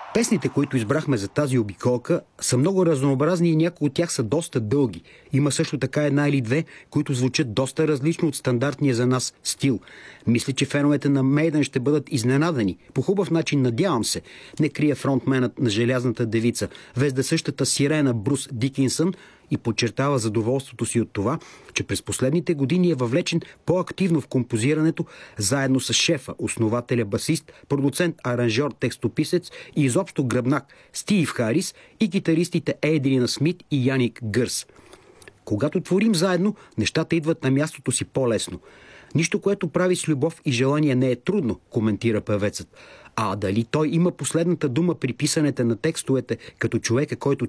Песните, които избрахме за тази обиколка, са много разнообразни и някои от тях са доста дълги. Има също така една или две, които звучат доста различно от стандартния за нас стил. Мисля, че феновете на Мейдън ще бъдат изненадани. По хубав начин, надявам се, не крие фронтменът на Желязната девица, везда същата сирена Брус Дикинсън, и подчертава задоволството си от това, че през последните години е въвлечен по-активно в композирането, заедно с шефа, основателя, басист, продуцент, аранжьор, текстописец и изобщо гръбнак Стив Харис и гитаристите Ейдрина Смит и Яник Гърс. Когато творим заедно, нещата идват на мястото си по-лесно. Нищо, което прави с любов и желание, не е трудно, коментира певецът. А дали той има последната дума при писането на текстовете, като човека, който